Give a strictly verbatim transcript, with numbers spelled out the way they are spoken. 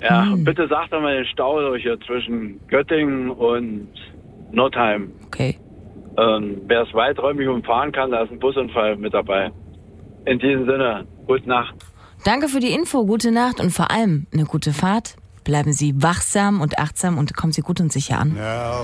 Ja, Hm. bitte sagt doch mal den Stau durch hier zwischen Göttingen und Nordheim. Okay. Ähm, wer es weiträumig umfahren kann, da ist ein Busunfall mit dabei. In diesem Sinne, gute Nacht. Danke für die Info, gute Nacht und vor allem eine gute Fahrt. Bleiben Sie wachsam und achtsam und kommen Sie gut und sicher an. Now